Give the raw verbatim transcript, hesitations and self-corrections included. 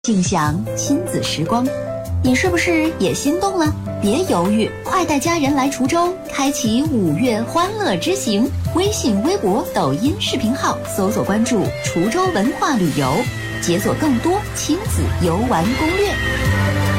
静享亲子时光。你是不是也心动了？别犹豫，快带家人来滁州，开启五月欢乐之行。微信、微博、抖音视频号搜索关注滁州文化旅游，解锁更多亲子游玩攻略。